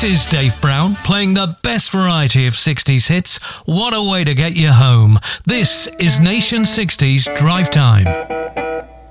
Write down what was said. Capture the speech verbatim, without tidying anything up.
This is Dave Brown playing the best variety of sixties hits. What a way to get you home. This is Nation sixties Drive Time.